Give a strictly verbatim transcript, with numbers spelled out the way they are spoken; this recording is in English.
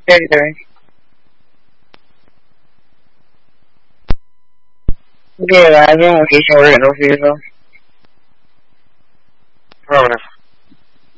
Hey there. Okay, I don't know if you can work no fees though. Vámonos.